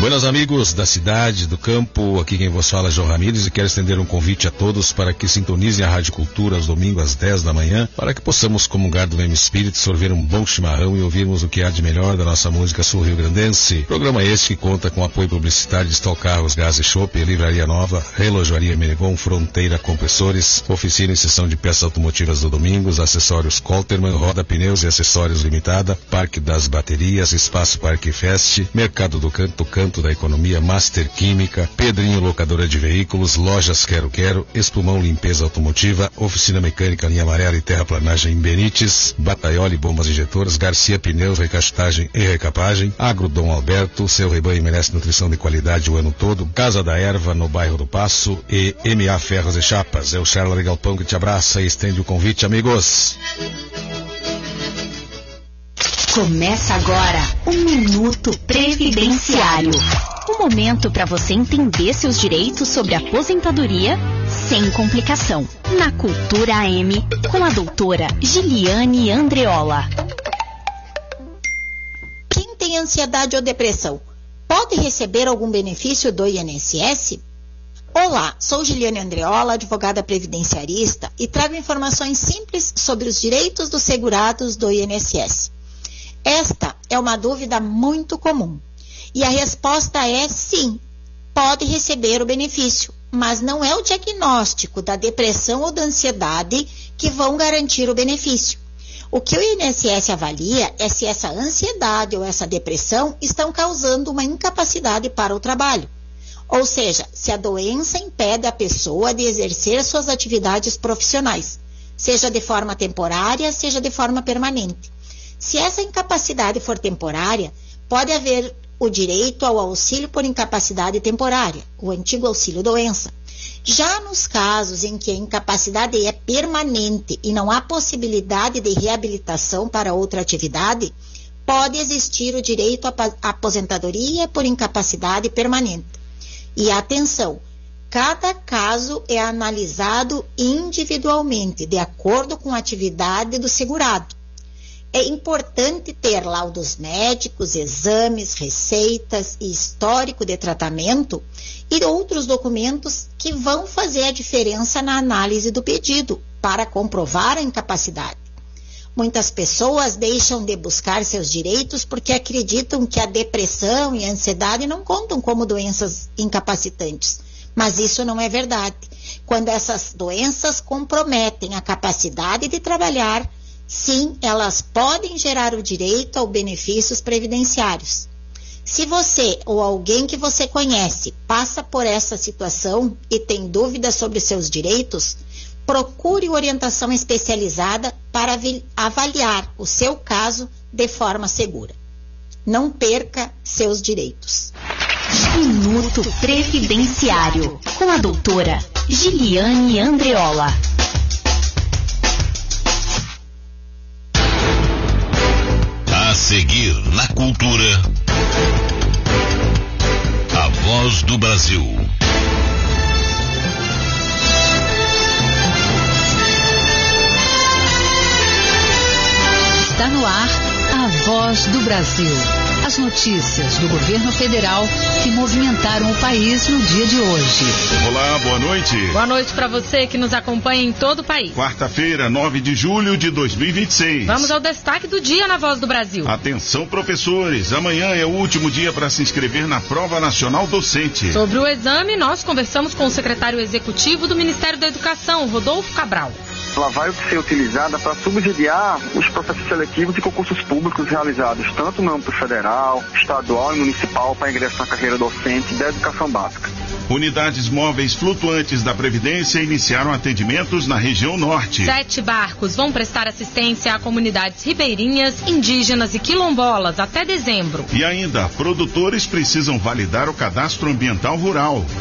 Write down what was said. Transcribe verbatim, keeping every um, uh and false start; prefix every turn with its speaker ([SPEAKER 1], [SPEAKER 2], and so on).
[SPEAKER 1] Buenos amigos da cidade, do campo, aqui quem vos fala é João Ramírez e quero estender um convite a todos para que sintonizem a Rádio Cultura aos domingos às dez da manhã, para que possamos comungar do mesmo espírito, sorver um bom chimarrão e ouvirmos o que há de melhor da nossa música sul-rio-grandense. Programa este que conta com apoio publicitário de Stock Carros, Gás e Chopp, Livraria Nova, Relojoaria Menegon, Fronteira Compressores, Oficina e Seção de Peças Automotivas do Domingos, Acessórios Colterman, Roda Pneus e Acessórios Limitada, Parque das Baterias, Espaço Parque Fest, Mercado do Canto, Canto da Economia, Master Química, Pedrinho Locadora de Veículos, Lojas Quero Quero, Espumão Limpeza Automotiva, Oficina Mecânica Linha Amarela e Terraplanagem em Benites, Bataioli Bombas Injetoras, Garcia Pneus, Recastagem e Recapagem, Agro Dom Alberto, seu rebanho merece nutrição de qualidade o ano todo, Casa da Erva no bairro do Passo e M A Ferros e Chapas. É o Charles Galpão que te abraça e estende o convite, amigos.
[SPEAKER 2] Começa agora o Minuto Previdenciário. Um momento para você entender seus direitos sobre aposentadoria sem complicação. Na Cultura A M, com a doutora Giliane Andreola.
[SPEAKER 3] Quem tem ansiedade ou depressão pode receber algum benefício do I N S S? Olá, sou Giliane Andreola, advogada previdenciarista, e trago informações simples sobre os direitos dos segurados do I N S S. Esta é uma dúvida muito comum. E a resposta é sim, pode receber o benefício, mas não é o diagnóstico da depressão ou da ansiedade que vão garantir o benefício. O que o I N S S avalia é se essa ansiedade ou essa depressão estão causando uma incapacidade para o trabalho. Ou seja, se a doença impede a pessoa de exercer suas atividades profissionais, seja de forma temporária, seja de forma permanente. Se essa incapacidade for temporária, pode haver o direito ao auxílio por incapacidade temporária, o antigo auxílio-doença. Já nos casos em que a incapacidade é permanente e não há possibilidade de reabilitação para outra atividade, pode existir o direito à aposentadoria por incapacidade permanente. E atenção, cada caso é analisado individualmente, de acordo com a atividade do segurado. É importante ter laudos médicos, exames, receitas e histórico de tratamento e outros documentos que vão fazer a diferença na análise do pedido para comprovar a incapacidade. Muitas pessoas deixam de buscar seus direitos porque acreditam que a depressão e a ansiedade não contam como doenças incapacitantes, mas isso não é verdade. Quando essas doenças comprometem a capacidade de trabalhar, sim, elas podem gerar o direito aos benefícios previdenciários. Se você ou alguém que você conhece passa por essa situação e tem dúvidas sobre seus direitos, procure orientação especializada para avaliar o seu caso de forma segura. Não perca seus direitos.
[SPEAKER 2] Minuto Previdenciário, com a doutora Giliane Andreola.
[SPEAKER 4] A seguir na Cultura, a voz do Brasil.
[SPEAKER 5] Está no ar a voz do Brasil. As notícias do governo federal que movimentaram o país no dia de hoje.
[SPEAKER 6] Olá, boa noite.
[SPEAKER 7] Boa noite para você que nos acompanha em todo o país.
[SPEAKER 6] Quarta-feira, nove de julho de dois mil e vinte e seis.
[SPEAKER 7] Vamos ao destaque do dia na Voz do Brasil.
[SPEAKER 6] Atenção, professores. Amanhã é o último dia para se inscrever na Prova Nacional Docente.
[SPEAKER 7] Sobre o exame, nós conversamos com o secretário executivo do Ministério da Educação, Rodolfo Cabral.
[SPEAKER 8] Ela vai ser utilizada para subsidiar os processos seletivos de concursos públicos realizados tanto no âmbito federal, estadual e municipal para ingresso na carreira docente da educação básica.
[SPEAKER 6] Unidades móveis flutuantes da Previdência iniciaram atendimentos na região norte.
[SPEAKER 7] Sete barcos vão prestar assistência a comunidades ribeirinhas, indígenas e quilombolas até dezembro.
[SPEAKER 6] E ainda, produtores precisam validar o cadastro ambiental rural.